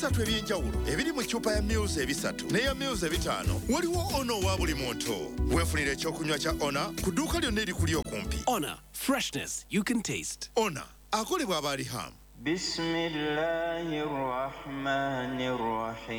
ebisatu ebyenjawulo ebiri mu ccupa ya Muse ebisatu n'eya Muse ebitaano. Waliwo Ono wa buli muntu. Weefunire ekyokunywa kya Ona ku dduuka lyonna erikuli okumpi. Ona, freshness you can taste. Ona akolebwa aba Riham. Bismillahir Rahmanir Rahim.